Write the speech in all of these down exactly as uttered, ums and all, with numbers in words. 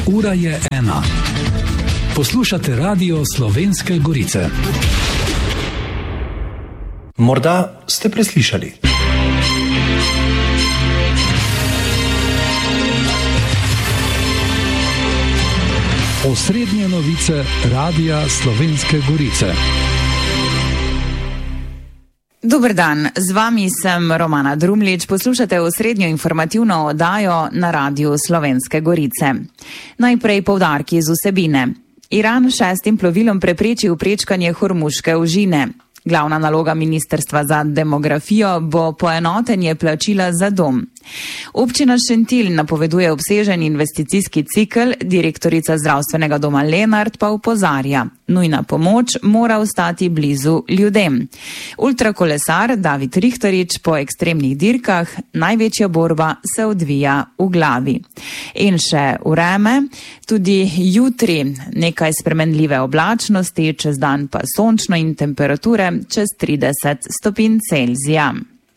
Ura je ena. Poslušate Radio Slovenske Gorice. Morda ste preslišali. Osrednje novice Radia Slovenske Gorice. Dober dan, z vami sem Romana Drumlič, poslušate osrednjo informativno oddajo na Radiu Slovenske Gorice. Najprej poudarki iz vsebine. Iran šestim plovilom preprečil prečkanje Hormuške ožine. Glavna naloga Ministrstva za demografijo bo poenotenje plačila za dom. Občina Šentilj napoveduje obsežen investicijski cikel, direktorica zdravstvenega doma Lenart pa opozarja. Nujna pomoč mora ostati blizu ljudem. Ultrakolesar David Rihtarič po ekstremnih dirkah, največja borba se odvija v glavi. In še vreme, tudi jutri nekaj spremenljive oblačnosti, čez dan pa sončno in temperature čez trideset stopinj Celzija.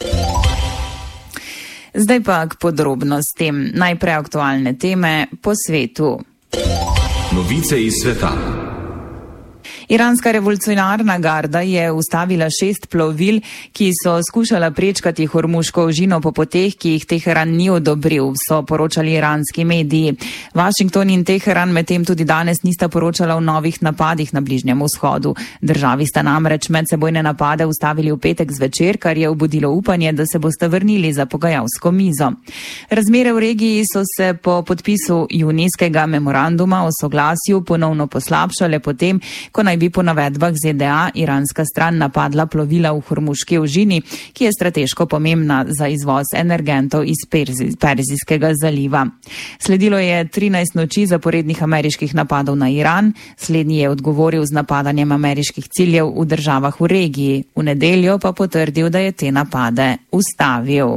Zdaj pa k podrobnostim. Najprej aktualne teme po svetu. Novice iz sveta. Iranska revolucionarna garda je ustavila šest plovil, ki so skušala prečkati Hormuško ožino po poteh, ki jih Teheran ni odobril, so poročali iranski mediji. Washington in Teheran medtem tudi danes nista poročala o novih napadih na Bližnjem vzhodu. Državi sta namreč medsebojne napade ustavili v petek zvečer, kar je obudilo upanje, da se boste vrnili za pogajalsko mizo. Razmere v regiji so se po podpisu junijskega memoranduma o soglasju ponovno poslabšale potem, ko naj bi po navedbah Z D A iranska stran napadla plovila v Hormuški ožini, ki je strateško pomembna za izvoz energentov iz Perzijskega zaliva. Sledilo je trinajst noči zaporednih ameriških napadov na Iran, slednji je odgovoril z napadanjem ameriških ciljev v državah v regiji, v nedeljo pa potrdil, da je te napade ustavil.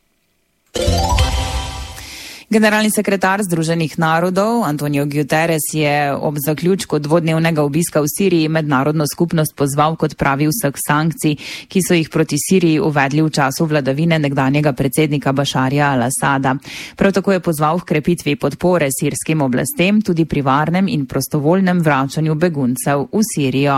Generalni sekretar Združenih narodov Antonio Guterres je ob zaključku dvodnevnega obiska v Siriji mednarodno skupnost pozval k odpravi vseh sankcij, ki so jih proti Siriji uvedli v času vladavine nekdanjega predsednika Bašarja al-Asada. Prav tako je pozval k krepitvi podpore sirskim oblastem tudi pri varnem in prostovoljnem vračanju beguncev v Sirijo.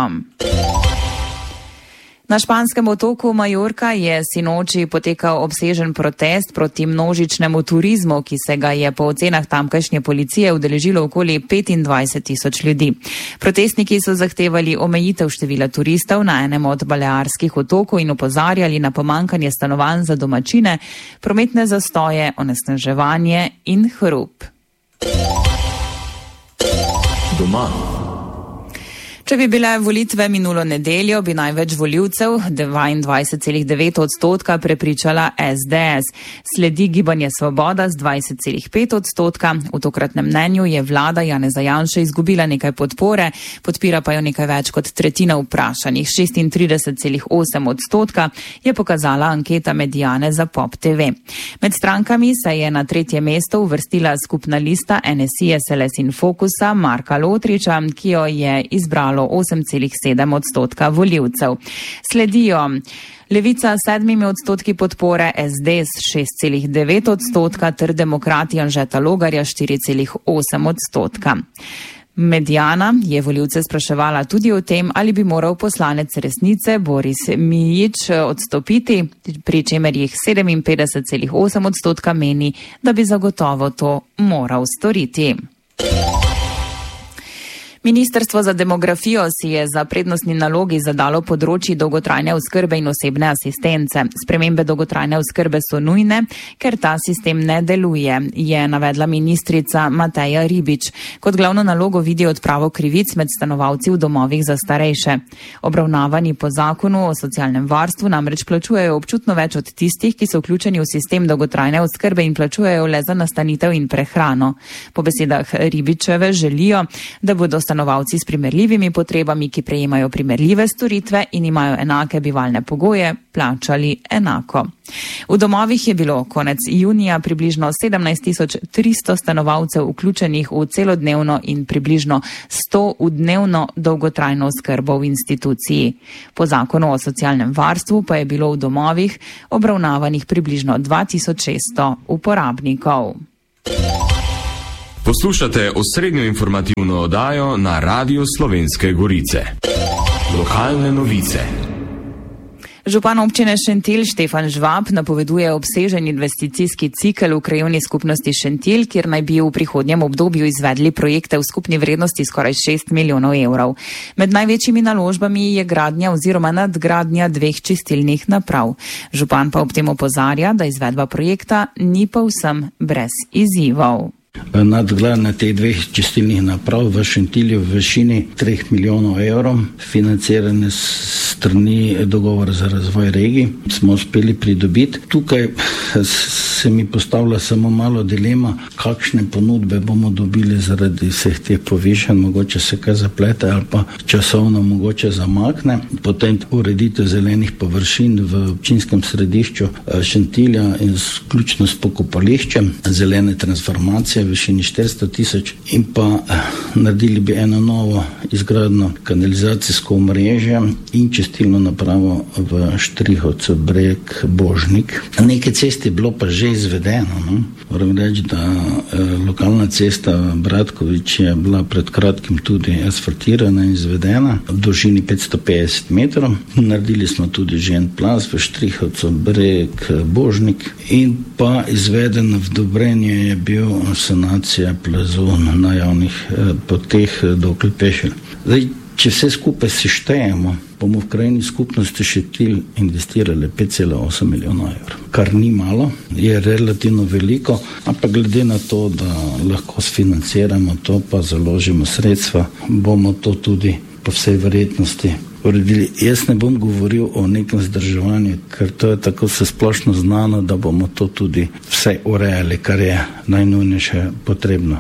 Na španskem otoku Majorka je sinoči potekal obsežen protest proti množičnemu turizmu, ki se ga je po ocenah tamkajšnje policije udeležilo okoli petindvajset tisoč ljudi. Protestniki so zahtevali omejitev števila turistov na enem od balearskih otokov in opozarjali na pomankanje stanovanj za domačine, prometne zastoje, onesnaževanje in hrup. Doma. Če bi bile volitve minulo nedeljo, bi največ volivcev, dvaindvajset celih devet odstotka, prepričala S D S. Sledi Gibanje Svoboda z dvajset celih pet odstotka. V tokratnem mnenju je vlada Janeza Janše izgubila nekaj podpore, podpira pa jo nekaj več kot tretjina vprašanih. šestintrideset celih osem odstotka je pokazala anketa Mediane za Pop T V. Med strankami se je na tretje mesto uvrstila skupna lista N S I, S L S in Fokusa Marka Lotriča, ki jo je izbrala osem celih sedem odstotka volivcev. Sledijo Levica s sedmimi odstotki podpore, S D s šest celih devet odstotka ter Demokrati Anžeta Logarja štiri celih osem odstotka. Mediana je volivce spraševala tudi o tem, ali bi moral poslanec Resnice Boris Mijić odstopiti, pri čemer jih sedeminpetdeset celih osem odstotka meni, da bi zagotovo to moral storiti. Ministrstvo za demografijo si je za prednostni nalogi zadalo področji dolgotrajne oskrbe in osebne asistence. Spremembe dolgotrajne oskrbe so nujne, ker ta sistem ne deluje, je navedla ministrica Mateja Ribič. Kot glavno nalogo vidi odpravo krivic med stanovalci v domovih za starejše. Obravnavani po zakonu o socialnem varstvu namreč plačujejo občutno več od tistih, ki so vključeni v sistem dolgotrajne oskrbe in plačujejo le za nastanitev in prehrano. Po besedah Ribičeve želijo, da bodo stanovalci s primerljivimi potrebami, ki prejemajo primerljive storitve in imajo enake bivalne pogoje, plačali enako. V domovih je bilo konec junija približno sedemnajst tisoč tristo stanovalcev vključenih v celodnevno in približno sto v dnevno dolgotrajno oskrbo v instituciji. Po zakonu o socialnem varstvu pa je bilo v domovih obravnavanih približno dva tisoč šeststo uporabnikov. Poslušate osrednjo informativno oddajo na Radiu Slovenske Gorice. Lokalne novice. Župan občine Šentilj Štefan Žvab napoveduje obsežen investicijski cikel v krajevni skupnosti Šentilj, kjer naj bi v prihodnjem obdobju izvedli projekte v skupni vrednosti skoraj šest milijonov evrov. Med največjimi naložbami je gradnja oziroma nadgradnja dveh čistilnih naprav. Župan pa ob tem opozarja, da izvedba projekta ni povsem brez izzivov. Nadgradnja teh dveh čistilnih naprav v Šentilju v višini treh milijonov evrov, financirane strani dogovora za razvoj regij, smo uspeli pridobiti. Tukaj se mi postavlja samo malo dilema, kakšne ponudbe bomo dobili zaradi vseh teh povišanj, mogoče se kaj zaplete ali pa časovno mogoče zamakne. Potem ureditev zelenih površin v občinskem središču Šentilja in vključno s pokopališčem, zelene transformacije v višini štiristo tisoč in pa naredili bi eno novo izgradno kanalizacijsko omrežje in čistilno napravo v Štrihovcu Breg Božnik. Neke ceste je bilo pa že izvedeno. No? Moram reči, da eh, lokalna cesta Bratkovič je bila pred kratkim tudi asfaltirana in izvedena v dolžini petsto petdeset metrov. Naredili smo tudi že en plaz v Štrihovcu Breg Božnik in pa izveden v Dobrenju je bil sanacija plazu na javnih eh, poteh do Klepešelj. Zdaj, če vse skupaj seštejemo, bomo v krajini skupnosti Šentilj investirali pet cela osem milijonov evrov. Kar ni malo, je relativno veliko, ampak glede na to, da lahko sfinanciramo to, pa založimo sredstva, bomo to tudi po vsej verjetnosti uredili. Jaz ne bom govoril o nekem zdrževanju, ker to je tako vse splošno znano, da bomo to tudi vse urejali, kar je najnujnejše potrebno.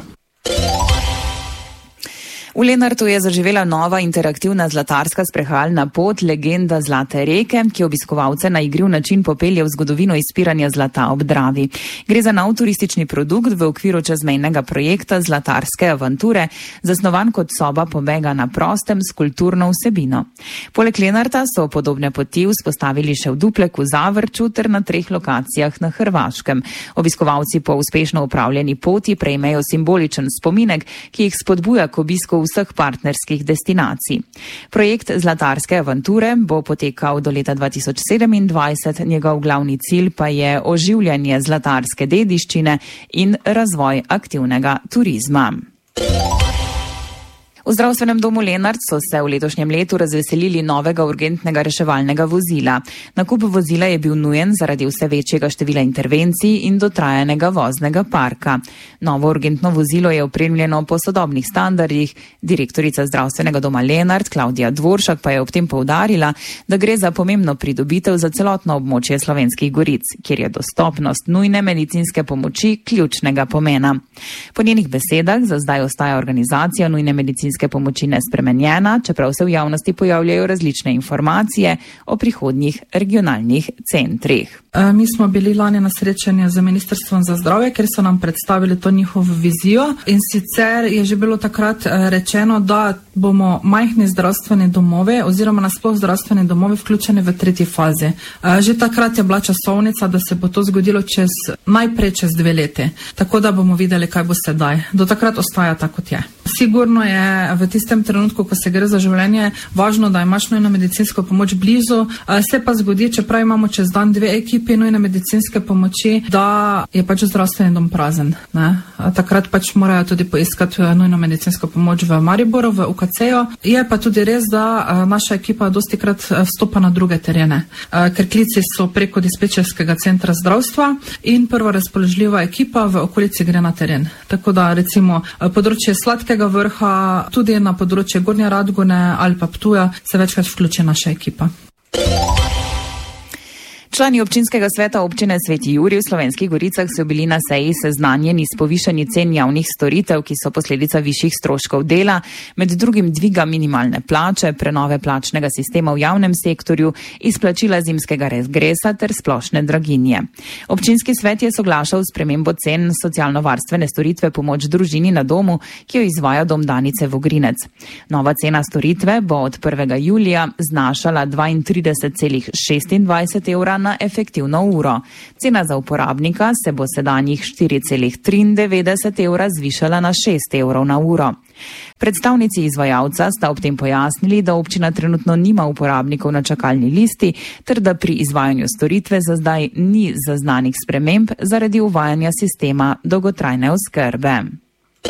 V Lenartu je zaživela nova interaktivna zlatarska sprehajalna pot Legenda Zlate reke, ki obiskovalce na igriv način popelje v zgodovino izpiranja zlata ob Dravi. Gre za nov turistični produkt v okviru čezmejnega projekta Zlatarske avanture, zasnovan kot soba pobega na prostem s kulturno vsebino. Poleg Lenarta so podobne poti vzpostavili še v Dupleku, Zavrču ter na treh lokacijah na Hrvaškem. Obiskovalci po uspešno upravljeni poti prejmejo simboličen spominek, ki jih spodbuja k obisku vseh partnerskih destinacij. Projekt Zlatarske avanture bo potekal do leta dva tisoč sedemindvajset, njegov glavni cilj pa je oživljanje zlatarske dediščine in razvoj aktivnega turizma. V zdravstvenem domu Lenart so se v letošnjem letu razveselili novega urgentnega reševalnega vozila. Nakup vozila je bil nujen zaradi vse večjega števila intervencij in dotrajanega voznega parka. Novo urgentno vozilo je opremljeno po sodobnih standardih. Direktorica zdravstvenega doma Lenart, Klaudija Dvoršak, pa je ob tem poudarila, da gre za pomembno pridobitev za celotno območje Slovenskih Goric, kjer je dostopnost nujne medicinske pomoči ključnega pomena. Po njenih besedah za zdaj ostaja organizacija nujne medicinske pomoči nespremenjena, čeprav se v javnosti pojavljajo različne informacije o prihodnjih regionalnih centrih. Mi smo bili lani na srečanju z Ministrstvom za zdravje, ker so nam predstavili to njihovo vizijo in sicer je že bilo takrat rečeno, da bomo majhni zdravstveni domove oziroma nasploh zdravstveni domovi vključeni v tretji fazi. Že takrat je bila časovnica, da se bo to zgodilo čez, najprej čez dve leti, tako da bomo videli, kaj bo sedaj. Do takrat ostaja tako, kot je. Sigurno je v tistem trenutku, ko se gre za življenje, važno, da imaš nujno medicinsko pomoč blizu. Se pa zgodi, čeprav imamo čez dan dve ekipi nujne medicinske pomoči, da je pač zdravstveni dom prazen. Ne? Takrat pač morajo tudi poiskati nujno medicinsko pomoč v Mariboru, v U K C-ju. Je pa tudi res, da naša ekipa dosti krat vstopa na druge terene, ker klici so preko dispečerskega centra zdravstva in prva razpoložljiva ekipa v okolici gre na teren. Tako da recimo področje Sladkega Vrha, tudi na področje Gornje Radgone ali pa Ptuja se večkrat vključi naša ekipa. Člani občinskega sveta občine Sveti Jurij v Slovenskih Goricah so bili na seji seznanjeni s povišanji cen javnih storitev, ki so posledica višjih stroškov dela, med drugim dviga minimalne plače, prenove plačnega sistema v javnem sektorju, izplačila zimskega regresa ter splošne draginje. Občinski svet je soglašal s spremembo cen socialno-varstvene storitve pomoč družini na domu, ki jo izvaja Dom Danice Vogrinec. Nova cena storitve bo od prvega julija znašala dvaintrideset celih šestindvajset evra na efektivno uro. Cena za uporabnika se bo sedanjih štiri cela triindevetdeset evra zvišala na šest evrov na uro. Predstavnici izvajalca sta ob tem pojasnili, da občina trenutno nima uporabnikov na čakalni listi ter da pri izvajanju storitve za zdaj ni zaznanih sprememb zaradi uvajanja sistema dolgotrajne oskrbe.